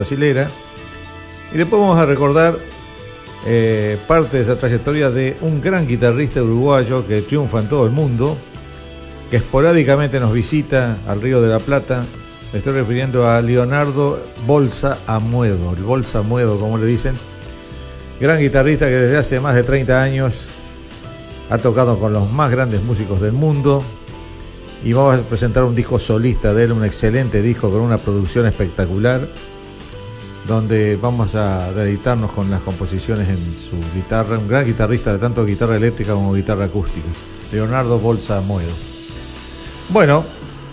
brasilera. Y después vamos a recordar parte de esa trayectoria de un gran guitarrista uruguayo que triunfa en todo el mundo, que esporádicamente nos visita al Río de la Plata. Me estoy refiriendo a Leonardo Bolsa Amuedo, el Bolsa Amuedo como le dicen. Gran guitarrista que desde hace más de 30 años ha tocado con los más grandes músicos del mundo. Y vamos a presentar un disco solista de él, un excelente disco con una producción espectacular, donde vamos a deleitarnos con las composiciones en su guitarra. Un gran guitarrista de tanto guitarra eléctrica como guitarra acústica, Leonardo Bolsa Amuedo. Bueno,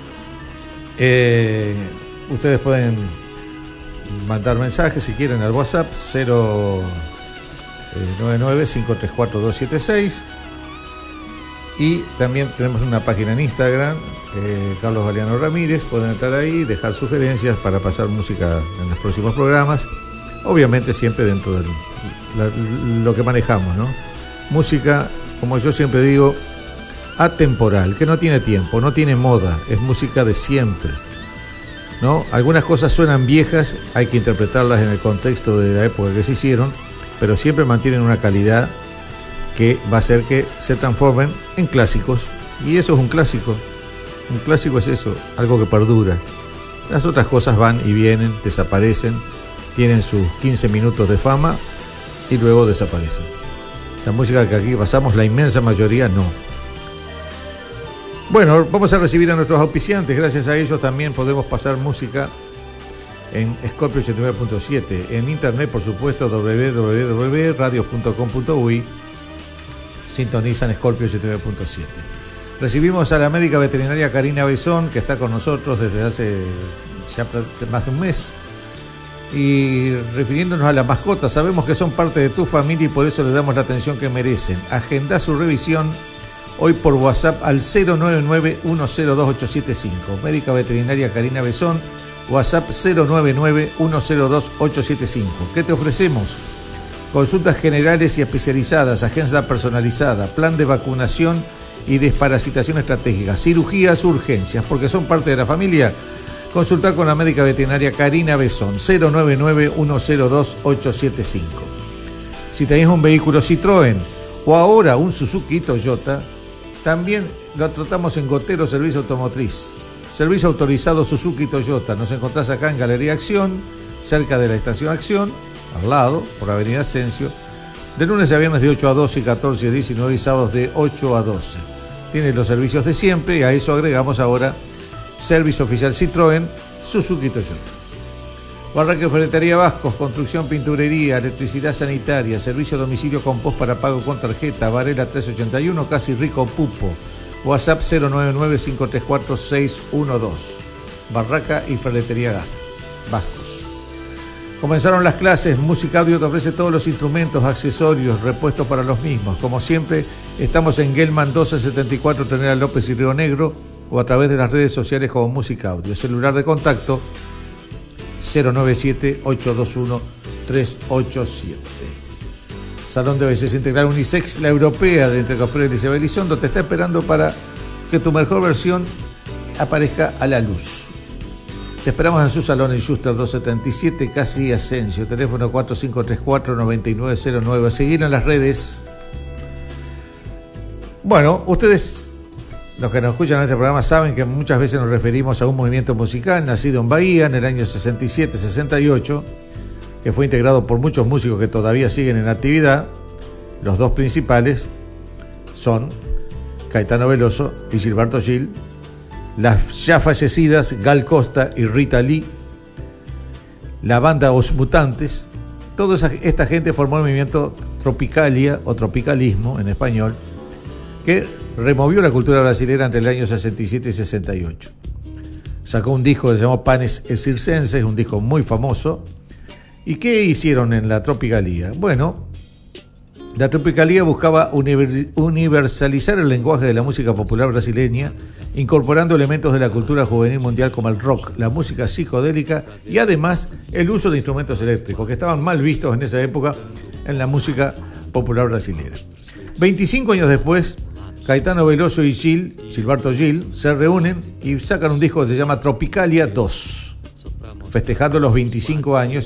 ustedes pueden mandar mensajes si quieren al WhatsApp 099-534-276. Y también tenemos una página en Instagram, Carlos Galeano Ramírez. Pueden entrar ahí, dejar sugerencias para pasar música en los próximos programas. Obviamente siempre dentro de lo que manejamos, ¿no? Música, como yo siempre digo, atemporal, que no tiene tiempo, no tiene moda, es música de siempre, ¿no? Algunas cosas suenan viejas, hay que interpretarlas en el contexto de la época que se hicieron, pero siempre mantienen una calidad que va a hacer que se transformen en clásicos. Y eso es un clásico. Un clásico es eso, algo que perdura. Las otras cosas van y vienen, desaparecen, tienen sus 15 minutos de fama y luego desaparecen. La música que aquí pasamos, la inmensa mayoría no. Bueno, vamos a recibir a nuestros auspiciantes. Gracias a ellos también podemos pasar música en Scorpio 89.7. En internet, por supuesto, www.radios.com.uy. Sintonizan Scorpio 89.7. Recibimos a la médica veterinaria Karina Besón, que está con nosotros desde hace ya más de un mes. Y refiriéndonos a las mascotas, sabemos que son parte de tu familia y por eso les damos la atención que merecen. Agenda su revisión hoy por WhatsApp al 099-102-875. Médica veterinaria Karina Besón, WhatsApp 099-102-875. ¿Qué te ofrecemos? Consultas generales y especializadas, agenda personalizada, plan de vacunación y desparasitación estratégica, cirugías, urgencias, porque son parte de la familia. Consulta con la médica veterinaria Karina Besón, 099-102-875. Si tenés un vehículo Citroën o ahora un Suzuki Toyota, también lo tratamos en Gotero Servicio Automotriz. Servicio autorizado Suzuki Toyota. Nos encontrás acá en Galería Acción, cerca de la Estación Acción, al lado, por Avenida Ascencio, de lunes a viernes de 8 a 12 y 14 a 19 y sábados de 8 a 12. Tiene los servicios de siempre y a eso agregamos ahora servicio oficial Citroën, Suzuki Toyota. Barraca Ferretería Vascos, construcción, pinturería, electricidad sanitaria, servicio a domicilio con post para pago con tarjeta, Varela 381, Casi Rico Pupo, WhatsApp 099-534-612. Barraca y Ferretería Vascos. Comenzaron las clases. Música Audio te ofrece todos los instrumentos, accesorios, repuestos para los mismos. Como siempre, estamos en Gelman 1274, Tenera López y Río Negro, o a través de las redes sociales como Música Audio. Celular de contacto 097-821-387. Salón de Belleza Integral Unisex, la europea de Entre Café y Isabel Elizondo, te está esperando para que tu mejor versión aparezca a la luz. Te esperamos en su salón en Schuster 277, Casi Ascencio, teléfono 4534-9909. Seguir en las redes. Bueno, ustedes, los que nos escuchan en este programa, saben que muchas veces nos referimos a un movimiento musical nacido en Bahía en el año 67-68, que fue integrado por muchos músicos que todavía siguen en actividad. Los dos principales son Caetano Veloso y Gilberto Gil, las ya fallecidas Gal Costa y Rita Lee, la banda Os Mutantes. Toda esta gente formó el movimiento Tropicalia o tropicalismo en español, que removió la cultura brasileña entre el año 67 y 68. Sacó un disco que se llamó Panes Circenses, un disco muy famoso. ¿Y qué hicieron en la Tropicalia? Bueno, la Tropicalia buscaba universalizar el lenguaje de la música popular brasileña, incorporando elementos de la cultura juvenil mundial como el rock, la música psicodélica y además el uso de instrumentos eléctricos, que estaban mal vistos en esa época en la música popular brasileña. 25 años después, Caetano Veloso y Gilberto Gil se reúnen y sacan un disco que se llama Tropicalia 2. festejando los 25 años